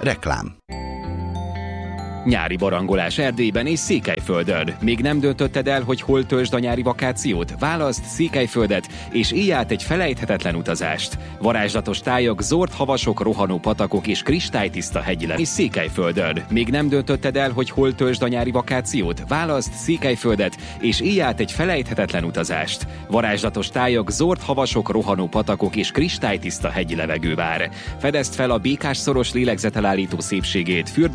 Reklám. Nyári barangolás Erdélyben és Székelyföldön. Még nem döntötted el, hogy hol töltsd a nyári vakációt? Válaszd Székelyföldet, és élj át egy felejthetetlen utazást. Varázslatos tájak, zord havasok, rohanó patakok és kristálytiszta hegyileg és Székelyföldön. Még nem döntötted el, hogy hol töltsd a nyári vakációt? Válaszd Székelyföldet, és élj át egy felejthetetlen utazást. Varázslatos tájak, zord havasok, rohanó patakok és kristálytiszta hegyi levegő vár. Fedezd fel a Békás-szoros lélegzetelállító szépségét, fürdő